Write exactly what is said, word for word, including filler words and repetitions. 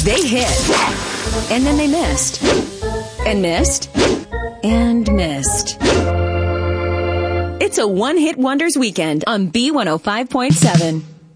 They hit. And then they missed. And missed. And missed. It's a one-hit wonders weekend on B one oh five point seven.